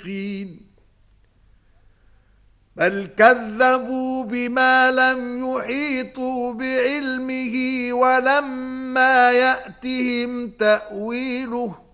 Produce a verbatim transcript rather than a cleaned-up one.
مشفقين بل كذبوا بما لم يحيطوا بعلمه ولما يأتهم تأويله